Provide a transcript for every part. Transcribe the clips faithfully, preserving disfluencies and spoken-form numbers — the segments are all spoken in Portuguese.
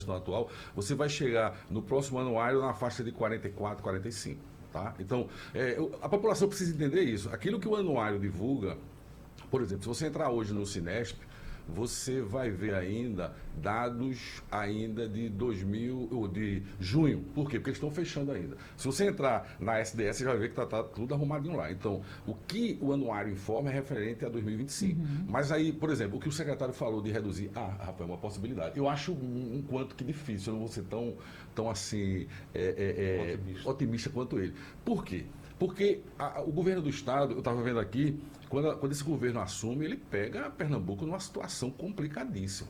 atual, você vai chegar no próximo anuário na faixa de quarenta e quatro, quarenta e cinco. Tá? Então, é, a população precisa entender isso. Aquilo que o anuário divulga, por exemplo, se você entrar hoje no Cinesp, você vai ver ainda dados ainda de dois mil, ou de junho. Por quê? Porque eles estão fechando ainda. Se você entrar na S D S, você já vai ver que está tá tudo arrumadinho lá. Então, o que o anuário informa é referente a dois mil e vinte e cinco. Uhum. Mas aí, por exemplo, o que o secretário falou de reduzir, ah, Rafael, é uma possibilidade. Eu acho um, um quanto que difícil, eu não vou ser tão, tão assim, é, é, é, otimista. otimista quanto ele. Por quê? Porque a, o governo do estado, eu estava vendo aqui, quando, quando esse governo assume, ele pega Pernambuco numa situação complicadíssima.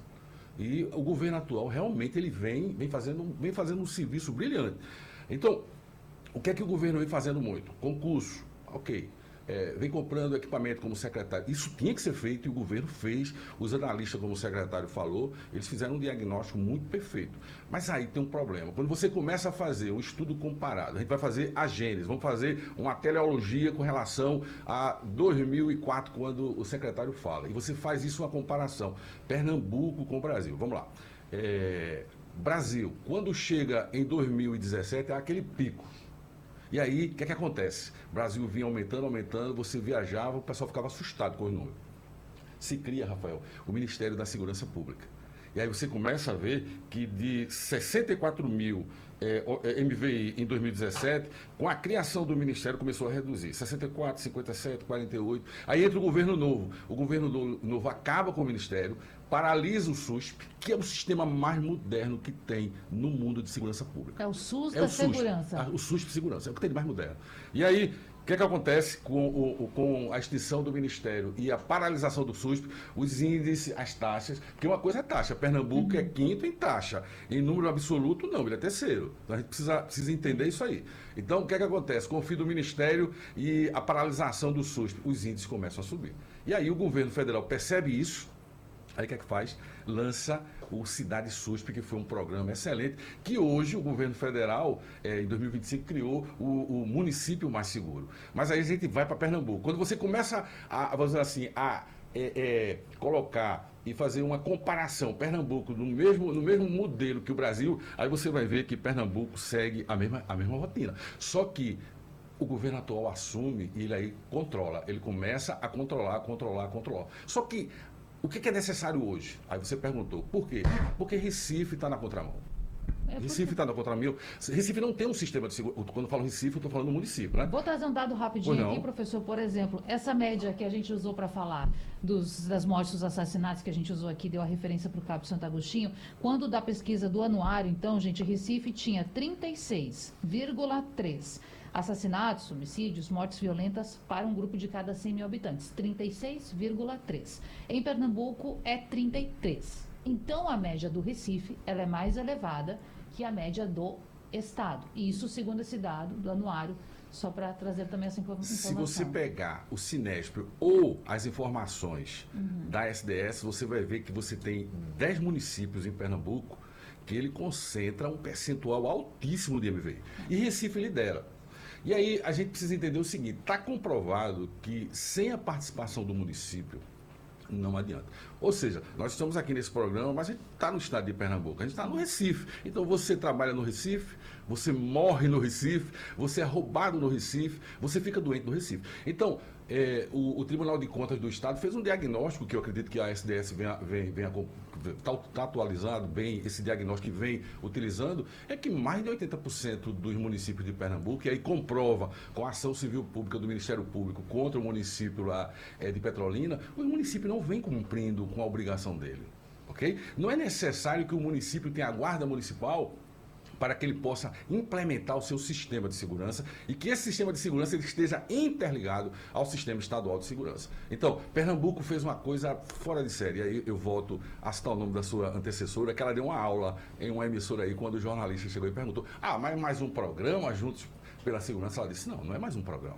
E o governo atual realmente ele vem, vem, fazendo, vem fazendo um serviço brilhante. Então, o que é que o governo vem fazendo muito? Concurso, ok. É, vem comprando equipamento como secretário. Isso tinha que ser feito e o governo fez. Os analistas, como o secretário falou, eles fizeram um diagnóstico muito perfeito. Mas aí tem um problema. Quando você começa a fazer um estudo comparado, a gente vai fazer a gênese, vamos fazer uma teleologia com relação a dois mil e quatro, quando o secretário fala. E você faz isso uma comparação. Pernambuco com o Brasil. Vamos lá. É, Brasil, quando chega em dois mil e dezessete, é aquele pico. E aí, o que é que acontece? O Brasil vinha aumentando, aumentando, você viajava, o pessoal ficava assustado com os números. Se cria, Rafael, o Ministério da Segurança Pública. E aí você começa a ver que de sessenta e quatro mil é, M V I em dois mil e dezessete, com a criação do Ministério começou a reduzir. sessenta e quatro, cinquenta e sete, quarenta e oito. Aí entra o governo novo. O governo novo acaba com o Ministério, paralisa o SUSP, que é o sistema mais moderno que tem no mundo de segurança pública. É o SUS é da o SUSP, segurança. O SUSP de segurança, é o que tem de mais moderno. E aí, o que é que acontece com, o, com a extinção do Ministério e a paralisação do SUSP? Os índices, as taxas, porque uma coisa é taxa, Pernambuco uhum. é quinto em taxa, em número absoluto não, ele é terceiro. Então a gente precisa, precisa entender isso aí. Então o que é que acontece? Com o fim do Ministério e a paralisação do SUSP, os índices começam a subir. E aí o governo federal percebe isso. Aí o que é que faz? Lança o Cidade SUSP, que foi um programa excelente, que hoje o governo federal, é, em dois mil e vinte e cinco, criou o, o município mais seguro. Mas aí a gente vai para Pernambuco. Quando você começa a, vamos dizer assim, a é, é, colocar e fazer uma comparação, Pernambuco no mesmo, no mesmo modelo que o Brasil, aí você vai ver que Pernambuco segue a mesma, a mesma rotina. Só que o governo atual assume e ele aí controla. Ele começa a controlar, controlar, controlar. Só que o que é necessário hoje? Aí você perguntou, por quê? Porque Recife está na contramão. É porque... Recife está na contramão. Recife não tem um sistema de segurança. Quando eu falo Recife, eu estou falando do município, né? Vou trazer um dado rapidinho aqui, professor. Por exemplo, essa média que a gente usou para falar dos, das mortes, dos assassinatos que a gente usou aqui, deu a referência para o Cabo Santo Agostinho. Quando da pesquisa do anuário, então, gente, Recife tinha trinta e seis vírgula três assassinatos, homicídios, mortes violentas para um grupo de cada cem mil habitantes. trinta e seis vírgula três. Em Pernambuco é trinta e três. Então a média do Recife ela é mais elevada que a média do estado. E isso segundo esse dado do anuário, só para trazer também essa informação. Se você pegar o Cinesp ou as informações uhum. da S D S, você vai ver que você tem dez municípios em Pernambuco que ele concentra um percentual altíssimo de M V I. E Recife lidera. E aí a gente precisa entender o seguinte, está comprovado que sem a participação do município, não adianta. Ou seja, nós estamos aqui nesse programa, mas a gente está no estado de Pernambuco, a gente está no Recife. Então você trabalha no Recife, você morre no Recife, você é roubado no Recife, você fica doente no Recife. Então, é, o, o Tribunal de Contas do Estado fez um diagnóstico, que eu acredito que a S D S venha, vem, vem está tá atualizado bem, esse diagnóstico que vem utilizando, é que mais de oitenta por cento dos municípios de Pernambuco, e aí comprova com a ação civil pública do Ministério Público contra o município lá é, de Petrolina, os municípios não vêm cumprindo com a obrigação dele, ok? Não é necessário que o município tenha a guarda municipal para que ele possa implementar o seu sistema de segurança e que esse sistema de segurança ele esteja interligado ao sistema estadual de segurança. Então, Pernambuco fez uma coisa fora de série. E aí eu volto a citar o nome da sua antecessora, que ela deu uma aula em uma emissora aí, quando o jornalista chegou e perguntou, ah, mas mais um programa Juntos pela Segurança? Ela disse, não, não é mais um programa.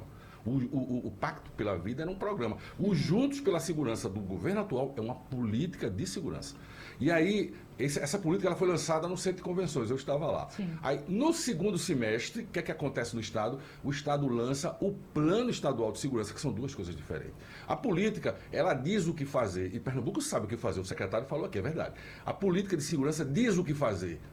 O, o, o Pacto pela Vida era um programa. O Juntos pela Segurança do governo atual é uma política de segurança. E aí, esse, essa política ela foi lançada no Centro de Convenções, eu estava lá. Sim. Aí, no segundo semestre, o que é que acontece no Estado? O Estado lança o Plano Estadual de Segurança, que são duas coisas diferentes. A política, ela diz o que fazer, e Pernambuco sabe o que fazer, o secretário falou aqui, é verdade. A política de segurança diz o que fazer.